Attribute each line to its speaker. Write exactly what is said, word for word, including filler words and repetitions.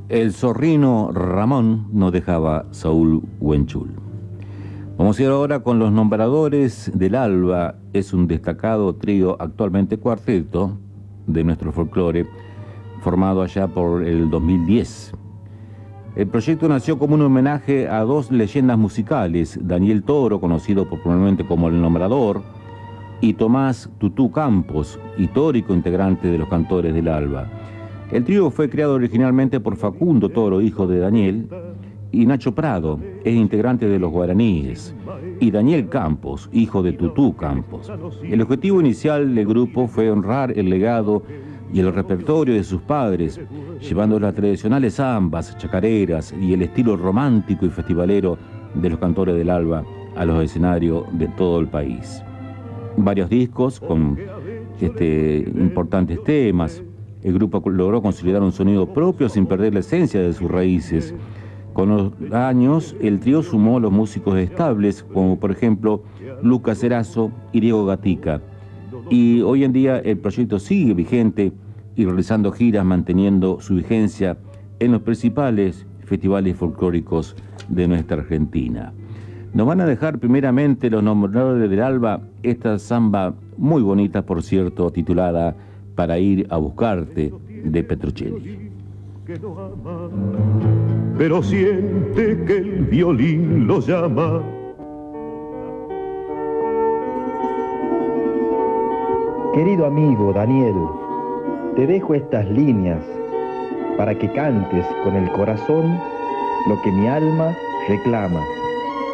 Speaker 1: El zorrino Ramón no dejaba Saúl Huenchul. Vamos a ir ahora con los nombradores del Alba. Es un destacado trío, actualmente cuarteto, de nuestro folclore, formado allá por el dos mil diez. El proyecto nació como un homenaje a dos leyendas musicales, Daniel Toro, conocido popularmente como El Nombrador, y Tomás Tutú Campos, histórico integrante de los Cantores del Alba. El trío fue creado originalmente por Facundo Toro, hijo de Daniel, y Nacho Prado, es integrante de los Guaraníes, y Daniel Campos, hijo de Tutú Campos. El objetivo inicial del grupo fue honrar el legado y el repertorio de sus padres, llevando las tradicionales zambas, chacareras y el estilo romántico y festivalero de los Cantores del Alba a los escenarios de todo el país. Varios discos con este, importantes temas. El grupo logró consolidar un sonido propio sin perder la esencia de sus raíces. Con los años, el trío sumó los músicos estables, como por ejemplo Lucas Erazo y Diego Gatica. Y hoy en día el proyecto sigue vigente y realizando giras, manteniendo su vigencia en los principales festivales folclóricos de nuestra Argentina. Nos van a dejar primeramente los nombradores del Alba esta samba muy bonita, por cierto, titulada Para ir a buscarte, de Petruccelli.
Speaker 2: Pero siente que el violín lo llama.
Speaker 3: Querido amigo Daniel, te dejo estas líneas para que cantes con el corazón lo que mi alma reclama.